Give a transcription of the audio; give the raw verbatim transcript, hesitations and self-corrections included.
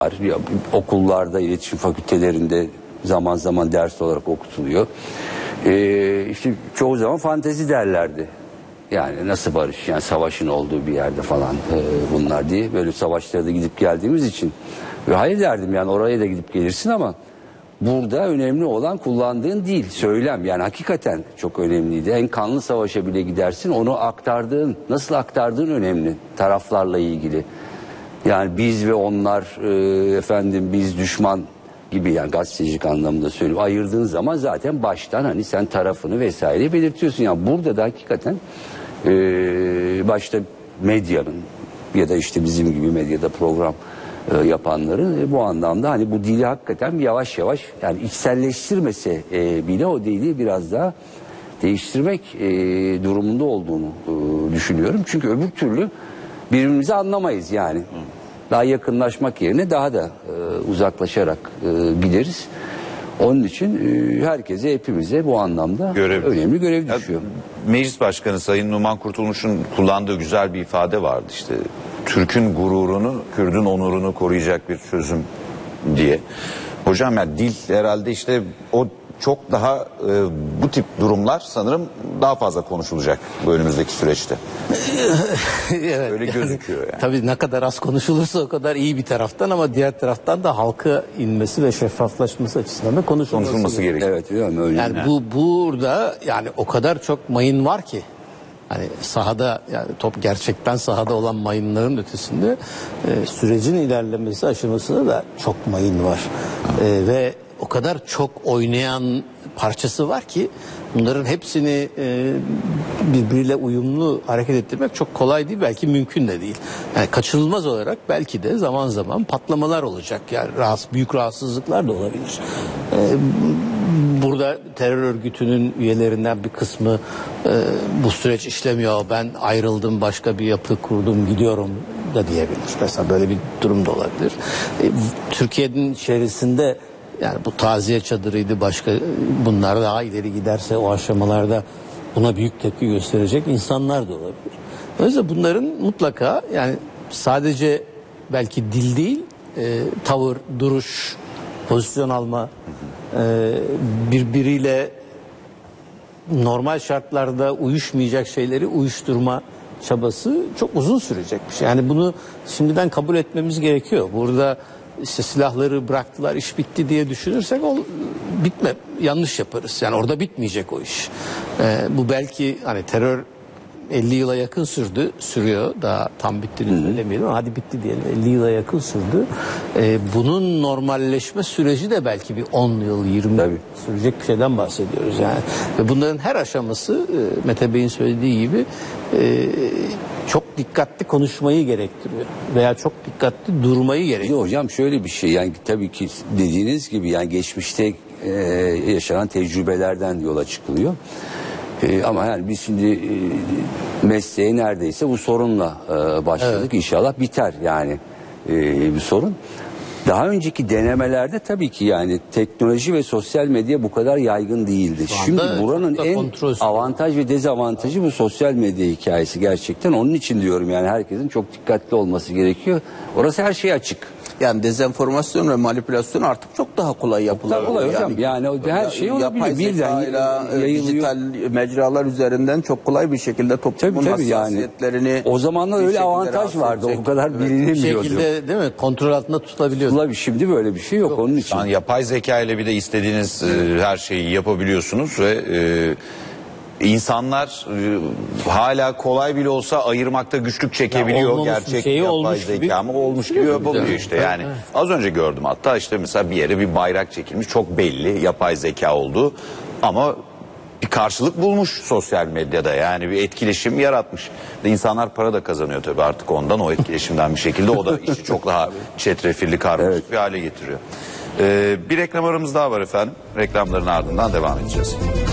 Okullarda, iletişim fakültelerinde zaman zaman ders olarak okutuluyor. Ee, işte çoğu zaman fantezi derlerdi. Yani nasıl barış, yani savaşın olduğu bir yerde falan e, bunlar diye. Böyle savaşlara da gidip geldiğimiz için. Ve hayır derdim, yani oraya da gidip gelirsin ama burada önemli olan kullandığın dil, söylem. Yani hakikaten çok önemliydi. En kanlı savaşa bile gidersin, onu aktardığın, nasıl aktardığın önemli taraflarla ilgili. Yani biz ve onlar, e, efendim biz düşman gibi, yani gazetecilik anlamında söylüyorum. Ayırdığın zaman zaten baştan hani sen tarafını vesaire belirtiyorsun. Yani burada da hakikaten e, başta medyanın ya da işte bizim gibi medyada program e, yapanların e, bu anlamda hani bu dili hakikaten yavaş yavaş, yani içselleştirmese e, bile o dili biraz daha değiştirmek e, durumunda olduğunu e, düşünüyorum. Çünkü öbür türlü birbirimizi anlamayız yani. Daha yakınlaşmak yerine daha da e, uzaklaşarak e, gideriz. Onun için e, herkese, hepimize bu anlamda görev. önemli görev düşüyor. Ya, Meclis Başkanı Sayın Numan Kurtulmuş'un kullandığı güzel bir ifade vardı işte. Türk'ün gururunu, Kürd'ün onurunu koruyacak bir çözüm diye. Hocam ya dil herhalde işte o çok daha e, bu tip durumlar sanırım daha fazla konuşulacak bu önümüzdeki süreçte. Evet, öyle gözüküyor yani. Tabii ne kadar az konuşulursa o kadar iyi bir taraftan, ama diğer taraftan da halka inmesi ve şeffaflaşması açısından da konuşulması, konuşulması gerekiyor. Evet, öyle. Yani bu burada yani o kadar çok mayın var ki. Hani sahada, yani top gerçekten sahada olan mayınların ötesinde e, sürecin ilerlemesi aşamasında da çok mayın var. E, ve o kadar çok oynayan parçası var ki bunların hepsini e, birbiriyle uyumlu hareket ettirmek çok kolay değil, belki mümkün de değil. Yani kaçınılmaz olarak belki de zaman zaman patlamalar olacak. Yani rahatsız, büyük rahatsızlıklar da olabilir. E, burada terör örgütünün üyelerinden bir kısmı e, bu süreç işlemiyor, ben ayrıldım, başka bir yapı kurdum, gidiyorum da diyebilir. Mesela böyle bir durum da olabilir. E, Türkiye'nin içerisinde yani bu taziye çadırıydı, başka bunlar daha ileri giderse o aşamalarda buna büyük tepki gösterecek insanlar da olabilir. O yüzden bunların mutlaka, yani sadece belki dil değil, e, tavır, duruş, pozisyon alma, e, birbiriyle normal şartlarda uyuşmayacak şeyleri uyuşturma çabası çok uzun sürecek bir şey. Yani bunu şimdiden kabul etmemiz gerekiyor. Burada İşte silahları bıraktılar, iş bitti diye düşünürsek o bitme, yanlış yaparız. Yani orada bitmeyecek o iş. Ee, bu belki hani terör elli yıla yakın sürdü, sürüyor, daha tam bittiğini söylemeyelim ama hadi bitti diyelim, elli yıla yakın sürdü. Ee, bunun normalleşme süreci de belki bir on yıl, yirmi yıl sürecek bir şeyden bahsediyoruz yani. Ve bunların her aşaması e, Mete Bey'in söylediği gibi e, çok dikkatli konuşmayı gerektiriyor veya çok dikkatli durmayı gerektiriyor. Yok hocam, şöyle bir şey, yani tabii ki dediğiniz gibi yani geçmişte e, yaşanan tecrübelerden yola çıkılıyor. E, ama yani biz şimdi e, mesleğe neredeyse bu sorunla e, başladık. Evet. İnşallah biter yani e, bir sorun. Daha önceki denemelerde tabii ki yani teknoloji ve sosyal medya bu kadar yaygın değildi. Şimdi buranın en kontrolsüz avantaj ve dezavantajı bu sosyal medya hikayesi gerçekten. Onun için diyorum yani herkesin çok dikkatli olması gerekiyor. Orası her şey açık. Yani dezenformasyon ve manipülasyon artık çok daha kolay yapılıyor. Çok kolay hocam. Yani, yani her şey olabilir. Birden yayılıyor. Dijital mecralar üzerinden çok kolay bir şekilde toplumun hassasiyetlerini... Yani, o zamanlar öyle avantaj vardı. O kadar evet, bilinemiyordu. Bir şekilde değil mi? Kontrol altında tutulabiliyordu. Tabii şimdi böyle bir şey yok, yok. Onun için. Yani yapay zeka ile bir de istediğiniz e, her şeyi yapabiliyorsunuz ve... E, İnsanlar e, hala kolay bile olsa ayırmakta güçlük çekebiliyor. Ya gerçek yapay zeka ama olmuş gibi yapabiliyor işte. Yani evet. Az önce gördüm hatta işte mesela bir yere bir bayrak çekilmiş, çok belli yapay zeka olduğu ama bir karşılık bulmuş sosyal medyada, yani bir etkileşim yaratmış. İnsanlar para da kazanıyor tabii artık ondan, o etkileşimden bir şekilde, o da işi çok daha çetrefilli, karmaşık evet. bir hale getiriyor. Ee, bir reklam aramız daha var efendim. Reklamların ardından devam edeceğiz.